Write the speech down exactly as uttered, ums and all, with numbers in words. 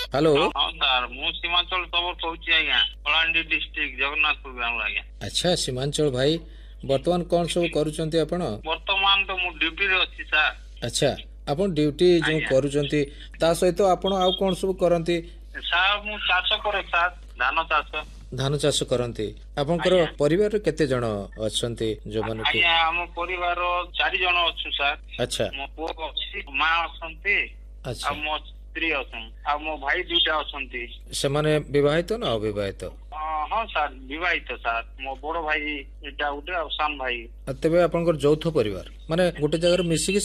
Hello हाँ sir मु सीमांचल खबर कहूँ आज्ञा कलाहांडी डिस्ट्रिक्ट जगन्नाथपुर ग्राम आज्ञा। अच्छा सीमांचल भाई बर्तमान कौन सब करूचंती आपण? वर्तमान तो मु ड्यूटी रे अछि सर। अच्छा आपण ड्यूटी जो करूचंती ता सहित आपण आउ कौन सब करंती? सर मु चाष करे सर धान चाष। धान चाष करंती आपनकर परिवार रे केते जण अछंती जो माने कि? आज्ञा हम परिवार चारि जण अछु सर। अच्छा मो पुओ अछि मां असंती। अच्छा आ मो स्त्री अछन आ मो भाई दुटा असंती। से माने विवाहित ना अविवाहित? हाँ सर विवाहित सर मो बड़ भाई एटा उठे आ सान भाई। तेबे आपनकर यौथ परिवार माने गोटे जगह मिसिकी